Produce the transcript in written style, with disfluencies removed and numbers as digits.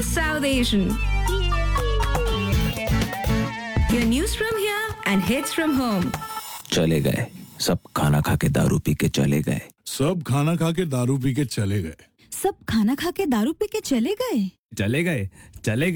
South Asian. Your news from here and hits from home. चले गए सब खाना खा के दारू पी के चले गए सब खाना खा के दारू पी के चले गए सब खाना खा के दारू पी के चले गए चले गए